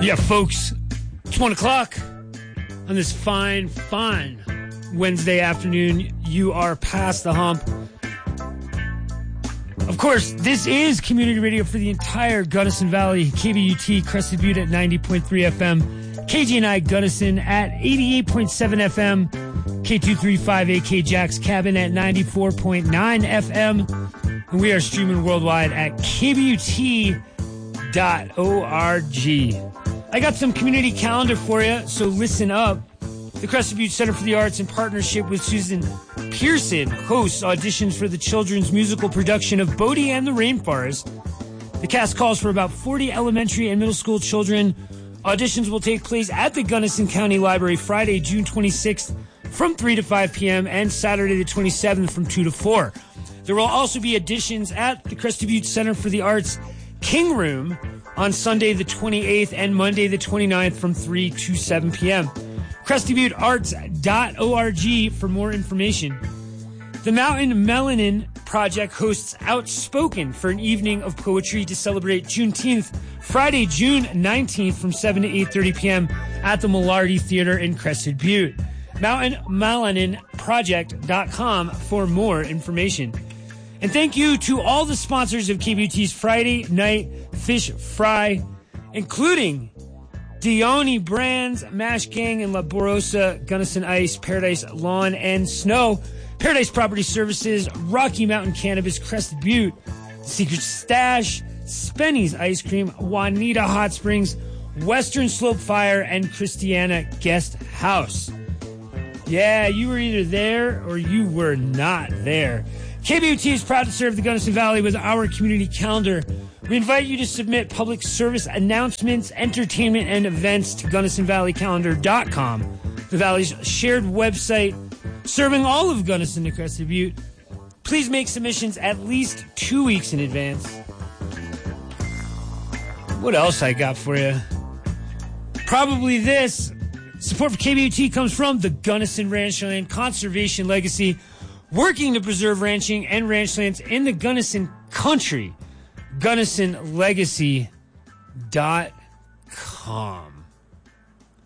Yeah, folks, it's 1 o'clock on this fine Wednesday afternoon. You are past the hump. Of course, this is community radio for the entire Gunnison Valley. KBUT, Crested Butte at 90.3 FM. KGNI Gunnison at 88.7 FM. K235AK Jack's Cabin at 94.9 FM. And we are streaming worldwide at KBUT.org. I got some community calendar for you, so listen up. The Crested Butte Center for the Arts, in partnership with Susan Pearson, hosts auditions for the children's musical production of Bodie and the Rainforest. The cast calls for about 40 elementary and middle school children. Auditions will take place at the Gunnison County Library Friday, June 26th from 3 to 5 p.m. and Saturday the 27th from 2 to 4. There will also be auditions at the Crested Butte Center for the Arts King Room on Sunday the 28th and Monday the 29th from 3 to 7 p.m. CrestedButteArts.org for more information. The Mountain Melanin Project hosts Outspoken for an evening of poetry to celebrate Juneteenth, Friday, June 19th from 7 to 8:30 p.m. at the Millardy Theater in Crested Butte. MountainMelaninProject.com for more information. And thank you to all the sponsors of KBUT's Friday Night Fish Fry, including Dione Brands, Mash Gang, and La Borosa, Gunnison Ice, Paradise Lawn and Snow, Paradise Property Services, Rocky Mountain Cannabis, Crested Butte, Secret Stash, Spenny's Ice Cream, Juanita Hot Springs, Western Slope Fire, and Christiana Guest House. Yeah, you were either there or you were not there. KBUT is proud to serve the Gunnison Valley with our community calendar. We invite you to submit public service announcements, entertainment, and events to GunnisonValleyCalendar.com, the Valley's shared website serving all of Gunnison and Crested Butte. Please make submissions at least 2 weeks in advance. What else I got for you? Probably this. Support for KBUT comes from the Gunnison Ranchland Conservation Legacy, working to preserve ranching and ranchlands in the Gunnison country. GunnisonLegacy.com.